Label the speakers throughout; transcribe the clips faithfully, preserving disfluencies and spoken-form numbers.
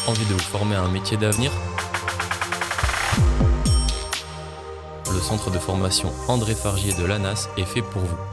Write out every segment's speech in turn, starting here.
Speaker 1: Envie de vous former à un métier d'avenir ? Le centre de formation André Fargier de l'A N A S est fait pour vous.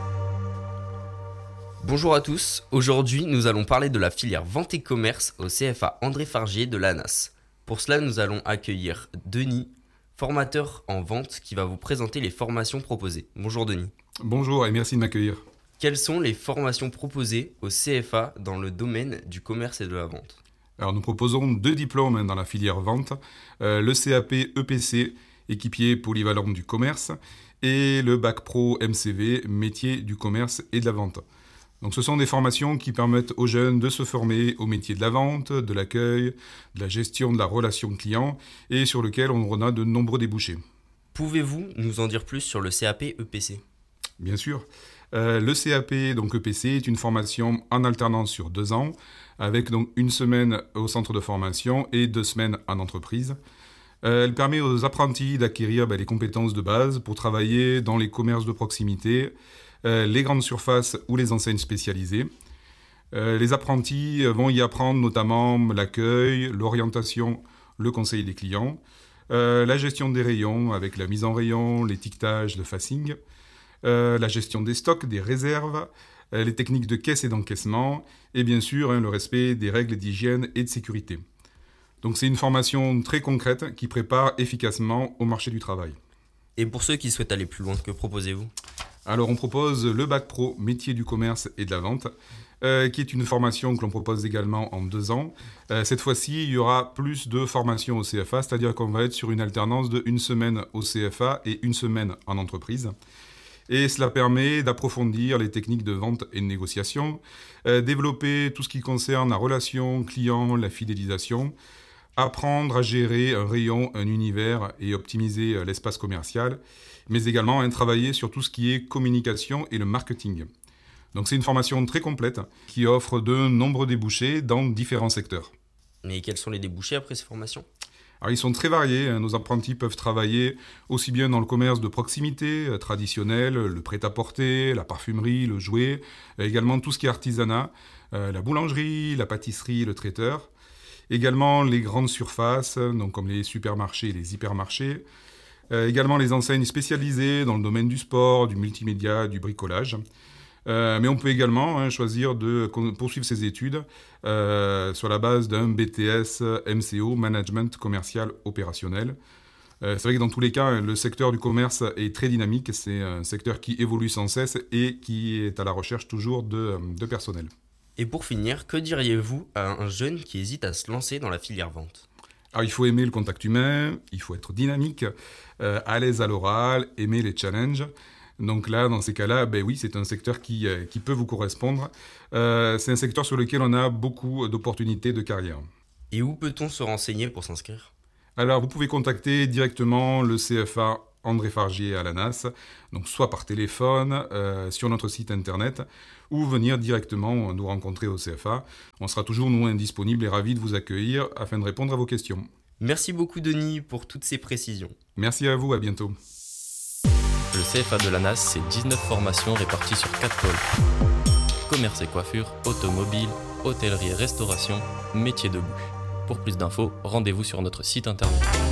Speaker 2: Bonjour à tous, aujourd'hui nous allons parler de la filière vente et commerce au C F A André Fargier de l'A N A S. Pour cela nous allons accueillir Denis, formateur en vente qui va vous présenter les formations proposées. Bonjour Denis.
Speaker 3: Bonjour et merci de m'accueillir.
Speaker 2: Quelles sont les formations proposées au C F A dans le domaine du commerce et de la vente ?
Speaker 3: Alors nous proposons deux diplômes dans la filière vente, euh, le C A P E P C, équipier polyvalent du commerce, et le Bac Pro M C V, métier du commerce et de la vente. Donc ce sont des formations qui permettent aux jeunes de se former au métier de la vente, de l'accueil, de la gestion de la relation client et sur lequel on a de nombreux débouchés.
Speaker 2: Pouvez-vous nous en dire plus sur le C A P E P C ?
Speaker 3: Bien sûr. Euh, le C A P, donc E P C, est une formation en alternance sur deux ans, avec donc une semaine au centre de formation et deux semaines en entreprise. Euh, elle permet aux apprentis d'acquérir ben, les compétences de base pour travailler dans les commerces de proximité, euh, les grandes surfaces ou les enseignes spécialisées. Euh, les apprentis vont y apprendre notamment l'accueil, l'orientation, le conseil des clients, euh, la gestion des rayons avec la mise en rayon, l'étiquetage, le facing, euh, la gestion des stocks, des réserves, euh, les techniques de caisse et d'encaissement, et bien sûr hein, le respect des règles d'hygiène et de sécurité. Donc c'est une formation très concrète qui prépare efficacement au marché du travail.
Speaker 2: Et pour ceux qui souhaitent aller plus loin, que proposez-vous ?
Speaker 3: Alors on propose le Bac Pro métier du commerce et de la vente, euh, qui est une formation que l'on propose également en deux ans. Euh, cette fois-ci, il y aura plus de formations au C F A, c'est-à-dire qu'on va être sur une alternance de une semaine au C F A et une semaine en entreprise. Et cela permet d'approfondir les techniques de vente et de négociation, euh, développer tout ce qui concerne la relation client, la fidélisation, apprendre à gérer un rayon, un univers et optimiser euh, l'espace commercial, mais également hein, travailler sur tout ce qui est communication et le marketing. Donc c'est une formation très complète qui offre de nombreux débouchés dans différents secteurs.
Speaker 2: Mais quels sont les débouchés après ces formations ?
Speaker 3: Alors, ils sont très variés. Nos apprentis peuvent travailler aussi bien dans le commerce de proximité, euh, traditionnel, le prêt-à-porter, la parfumerie, le jouet, euh, également tout ce qui est artisanat, euh, la boulangerie, la pâtisserie, le traiteur. Également les grandes surfaces, donc comme les supermarchés et les hypermarchés. Euh, également les enseignes spécialisées dans le domaine du sport, du multimédia, du bricolage. Euh, mais on peut également hein, choisir de poursuivre ses études euh, sur la base d'un B T S M C O, Management Commercial Opérationnel. Euh, c'est vrai que dans tous les cas, le secteur du commerce est très dynamique. C'est un secteur qui évolue sans cesse et qui est à la recherche toujours de, de personnel.
Speaker 2: Et pour finir, que diriez-vous à un jeune qui hésite à se lancer dans la filière vente ?
Speaker 3: Alors, il faut aimer le contact humain, il faut être dynamique, euh, à l'aise à l'oral, aimer les challenges. Donc là, dans ces cas-là, ben oui, c'est un secteur qui, euh, qui peut vous correspondre. Euh, c'est un secteur sur lequel on a beaucoup d'opportunités de carrière.
Speaker 2: Et où peut-on se renseigner pour s'inscrire ?
Speaker 3: Alors, vous pouvez contacter directement le C F A André Fargier à l'A N A S, donc soit par téléphone, euh, sur notre site internet, ou venir directement nous rencontrer au C F A. On sera toujours, nous, disponibles et ravis de vous accueillir afin de répondre à vos questions.
Speaker 2: Merci beaucoup, Denis, pour toutes ces précisions.
Speaker 3: Merci à vous, à bientôt.
Speaker 1: Le C F A de l'A N A S, c'est dix-neuf formations réparties sur quatre pôles. Commerce et coiffure, automobile, hôtellerie et restauration, métier de bouche. Pour plus d'infos, rendez-vous sur notre site internet.